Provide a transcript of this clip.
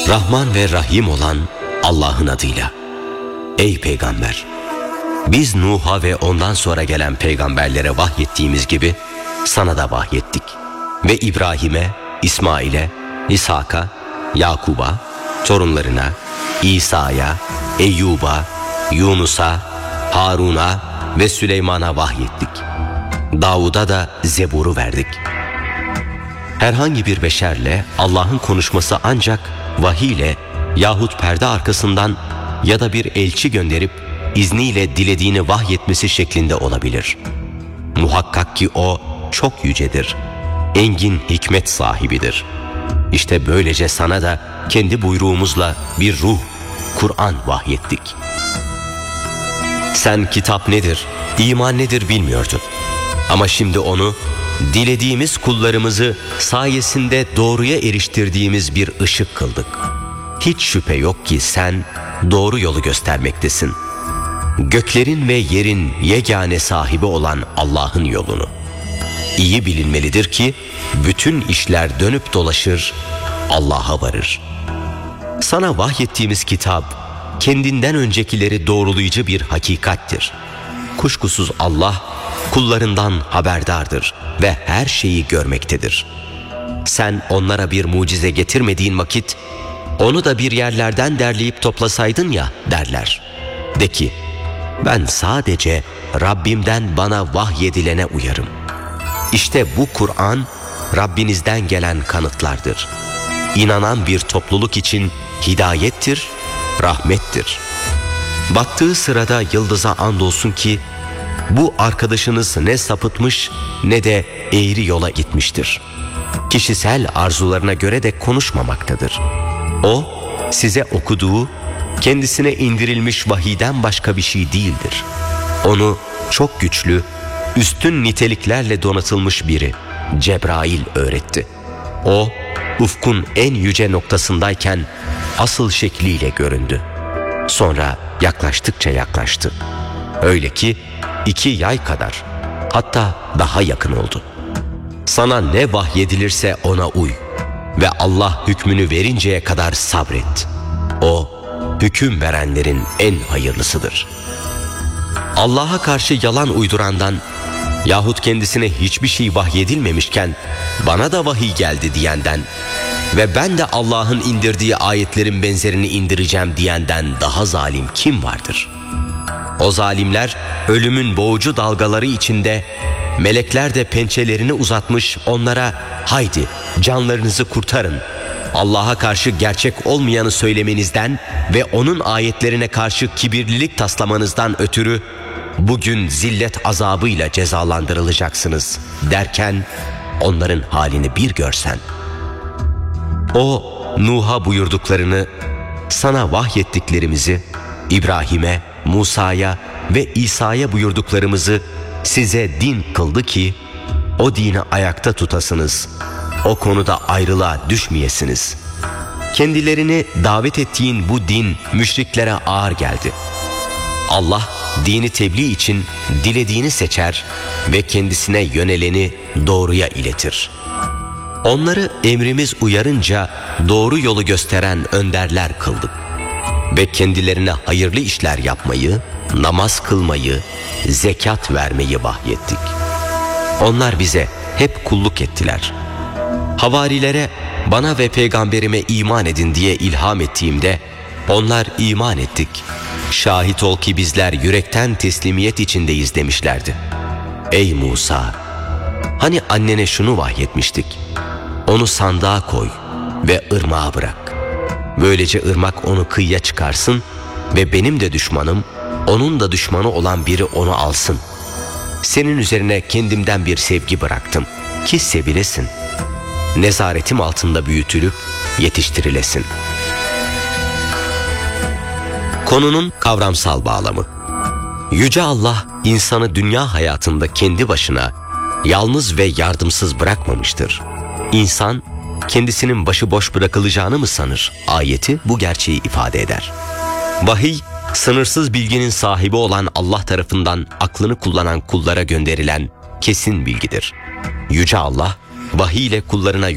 Rahman ve Rahim olan Allah'ın adıyla. Ey Peygamber! Biz Nuh'a ve ondan sonra gelen peygamberlere vahyettiğimiz gibi sana da vahyettik. Ve İbrahim'e, İsmail'e, İshak'a, Yakub'a, torunlarına, İsa'ya, Eyyub'a, Yunus'a, Harun'a ve Süleyman'a vahyettik. Davud'a da Zebur'u verdik. Herhangi bir beşerle Allah'ın konuşması ancak vahiy ile yahut perde arkasından ya da bir elçi gönderip izniyle dilediğini vahyetmesi şeklinde olabilir. Muhakkak ki o çok yücedir, engin hikmet sahibidir. İşte böylece sana da kendi buyruğumuzla bir ruh, Kur'an vahyettik. Sen kitap nedir, iman nedir bilmiyordun. Ama şimdi onu dilediğimiz kullarımızı sayesinde doğruya eriştirdiğimiz bir ışık kıldık. Hiç şüphe yok ki sen doğru yolu göstermektesin. Göklerin ve yerin yegane sahibi olan Allah'ın yolunu. İyi bilinmelidir ki bütün işler dönüp dolaşır, Allah'a varır. Sana vahyettiğimiz kitap kendinden öncekileri doğrulayıcı bir hakikattir. Kuşkusuz Allah kullarından haberdardır ve her şeyi görmektedir. Sen onlara bir mucize getirmediğin vakit onu da bir yerlerden derleyip toplasaydın ya derler. De ki, ben sadece Rabbimden bana vahyedilene uyarım. İşte bu Kur'an Rabbinizden gelen kanıtlardır. İnanan bir topluluk için hidayettir, rahmettir. Battığı sırada yıldıza andolsun ki bu arkadaşınız ne sapıtmış ne de eğri yola gitmiştir. Kişisel arzularına göre de konuşmamaktadır. O size okuduğu kendisine indirilmiş vahiyden başka bir şey değildir. Onu çok güçlü, üstün niteliklerle donatılmış biri Cebrail öğretti. O ufkun en yüce noktasındayken asıl şekliyle göründü. Sonra yaklaştıkça yaklaştı. Öyle ki 2 yay kadar, hatta daha yakın oldu. Sana ne vahyedilirse ona uy ve Allah hükmünü verinceye kadar sabret. O hüküm verenlerin en hayırlısıdır. Allah'a karşı yalan uydurandan yahut kendisine hiçbir şey vahyedilmemişken bana da vahiy geldi diyenden ve ben de Allah'ın indirdiği ayetlerin benzerini indireceğim diyenden daha zalim kim vardır? O zalimler ölümün boğucu dalgaları içinde, melekler de pençelerini uzatmış onlara haydi canlarınızı kurtarın, Allah'a karşı gerçek olmayanı söylemenizden ve onun ayetlerine karşı kibirlilik taslamanızdan ötürü bugün zillet azabıyla cezalandırılacaksınız derken onların halini bir görsen. O Nuh'a buyurduklarını, sana vahyettiklerimizi, İbrahim'e, Musa'ya ve İsa'ya buyurduklarımızı size din kıldı ki o dini ayakta tutasınız, o konuda ayrılığa düşmeyesiniz. Kendilerini davet ettiğin bu din müşriklere ağır geldi. Allah dini tebliğ için dilediğini seçer ve kendisine yöneleni doğruya iletir. Onları emrimiz uyarınca doğru yolu gösteren önderler kıldık ve kendilerine hayırlı işler yapmayı, namaz kılmayı, zekat vermeyi vahyettik. Onlar bize hep kulluk ettiler. Havarilere bana ve peygamberime iman edin diye ilham ettiğimde onlar iman ettik. Şahit ol ki bizler yürekten teslimiyet içindeyiz demişlerdi. Ey Musa! Hani annene şunu vahyetmiştik. Onu sandığa koy ve ırmağa bırak. Böylece ırmak onu kıyıya çıkarsın ve benim de düşmanım, onun da düşmanı olan biri onu alsın. Senin üzerine kendimden bir sevgi bıraktım ki sevilesin. Nezaretim altında büyütülüp yetiştirilesin. Konunun kavramsal bağlamı. Yüce Allah insanı dünya hayatında kendi başına yalnız ve yardımsız bırakmamıştır. İnsan kendisinin başıboş bırakılacağını mı sanır? Ayeti bu gerçeği ifade eder. Vahiy, sınırsız bilginin sahibi olan Allah tarafından aklını kullanan kullara gönderilen kesin bilgidir. Yüce Allah, vahiy ile kullarına